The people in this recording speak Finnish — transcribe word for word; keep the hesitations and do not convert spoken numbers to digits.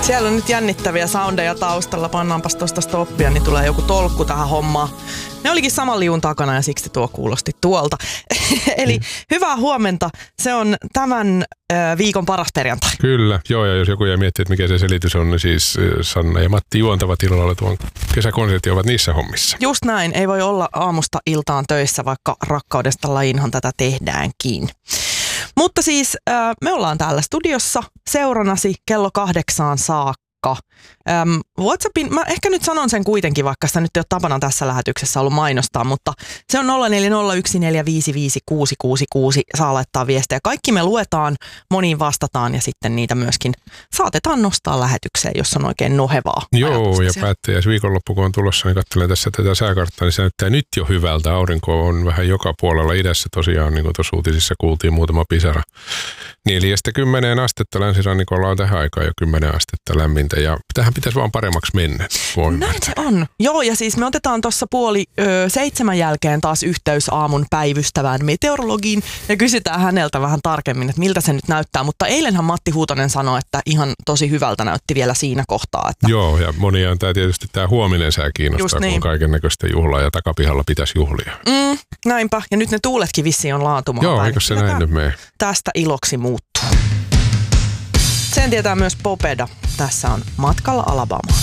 Siellä on nyt jännittäviä soundeja taustalla. Pannaanpas tuosta stoppia, niin tulee joku tolkku tähän hommaan. Ne olikin saman liun takana ja siksi tuo kuulosti tuolta. Eli mm. hyvää huomenta. Se on tämän äh, viikon paras perjantai. Kyllä, joo, ja jos joku jää miettimään, että mikä se selitys on, niin siis Sanna ja Matti juontavat illalla tuon kesäkonsertti ovat niissä hommissa. Just näin, ei voi olla aamusta iltaan töissä, vaikka rakkaudesta lajiinhan tätä tehdäänkin. Mutta siis äh, me ollaan täällä studiossa seuranasi kello kahdeksaan saakka. Ähm, WhatsAppin, mä ehkä nyt sanon sen kuitenkin, vaikka sitä nyt ei ole tapana tässä lähetyksessä ollut mainostaa, mutta se on nolla neljä nolla yksi neljä viisi viisi kuusi kuusi kuusi, saa laittaa viestejä. Kaikki me luetaan, moniin vastataan ja sitten niitä myöskin saatetaan nostaa lähetykseen, jos on oikein nohevaa. Joo, ja päättäjäis viikonloppu, kun on tulossa, niin katselen tässä tätä sääkarttaa, niin se näyttää nyt jo hyvältä. Aurinko on vähän joka puolella idässä tosiaan, niin kuin tuossa uutisissa kuultiin muutama pisara. Neljästä kymmeneen astetta länsirannikolla on tähän aikaan jo kymmenen astetta lämmintä ja tähän pitäisi vaan paremmaksi mennä. Näin se on. Joo, ja siis me otetaan tuossa puoli ö, seitsemän jälkeen taas yhteys aamun päivystävään meteorologiin ja kysytään häneltä vähän tarkemmin, että miltä se nyt näyttää. Mutta eilenhän Matti Huutonen sanoi, että ihan tosi hyvältä näytti vielä siinä kohtaa. Että joo, ja monia on tämä tietysti tämä huominen sää kiinnostaa, niin. Kun kaiken näköistä juhlaa ja takapihalla pitäisi juhlia. Mm, näinpä, ja nyt ne tuuletkin vissiin on laantumaan. Joo, eikö se näin nyt mene? Tästä iloksi muuttuu. Sen tietää myös Popeda. Tässä on Matkalla Alabamaan.